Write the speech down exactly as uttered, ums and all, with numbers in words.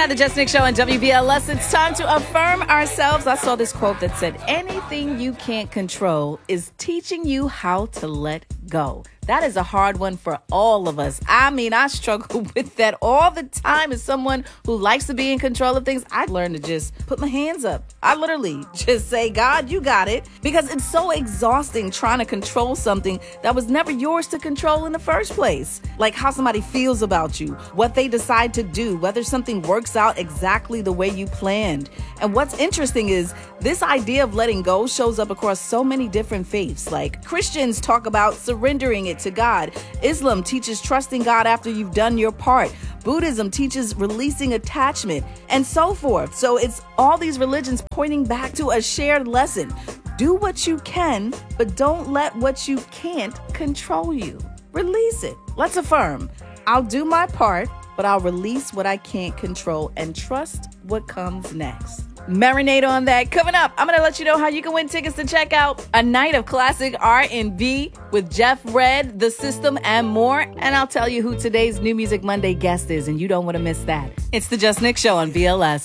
the Just Nick Show on W B L S. It's time to affirm ourselves. I saw this quote that said, anything you can't control is teaching you how to let go. That is a hard one for all of us. I mean, I struggle with that all the time. As someone who likes to be in control of things, I learned to just put my hands up. I literally just say, God, you got it. Because it's so exhausting trying to control something that was never yours to control in the first place. Like how somebody feels about you, what they decide to do, whether something works out exactly the way you planned. And what's interesting is this idea of letting go shows up across so many different faiths. Like Christians talk about surrendering it to God. Islam teaches trusting God after you've done your part. Buddhism teaches releasing attachment, and so forth. So it's all these religions pointing back to a shared lesson. Do what you can, but don't let what you can't control you. Release it. Let's affirm. I'll do my part, but I'll release what I can't control and trust what comes next. Marinate on that. Coming up, I'm going to let you know how you can win tickets to check out a night of classic R and B with Jeff Redd, The System, and more. And I'll tell you who today's New Music Monday guest is, and you don't want to miss that. It's the Just Nick Show on B L S.